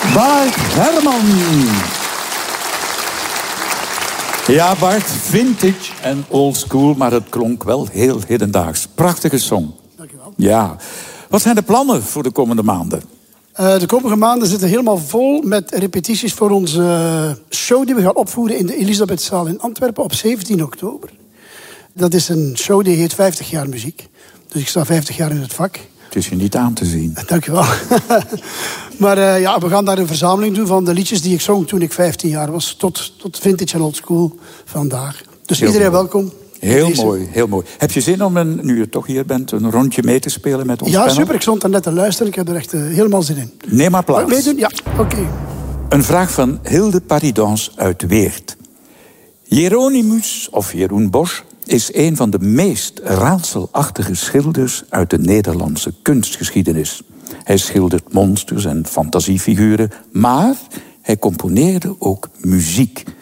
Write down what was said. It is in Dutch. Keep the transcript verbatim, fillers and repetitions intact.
Bart Herman. Ja, Bart, vintage en old school, maar het klonk wel heel hedendaags. Prachtige song. Dankjewel. Ja. Wat zijn de plannen voor de komende maanden? Uh, de komende maanden zitten helemaal vol met repetities voor onze show die we gaan opvoeren in de Elisabethzaal in Antwerpen op zeventien oktober. Dat is een show die heet vijftig jaar muziek. Dus ik sta vijftig jaar in het vak. Het is je niet aan te zien. Dank je wel. Maar uh, ja, we gaan daar een verzameling doen van de liedjes die ik zong toen ik vijftien jaar was. Tot, tot vintage en old school vandaag. Dus heel iedereen mooi. Welkom. Heel Deze. mooi, heel mooi. Heb je zin om, een, nu je toch hier bent, een rondje mee te spelen met ons Ja, panel? super. Ik stond er net te luisteren. Ik heb er echt uh, helemaal zin in. Neem maar plaats. Mag ik meedoen? Ja, oké. Okay. Een vraag van Hilde Paridans uit Weert. Jeronimus, of Jeroen Bosch, is een van de meest raadselachtige schilders uit de Nederlandse kunstgeschiedenis. Hij schildert monsters en fantasiefiguren, maar hij componeerde ook muziek.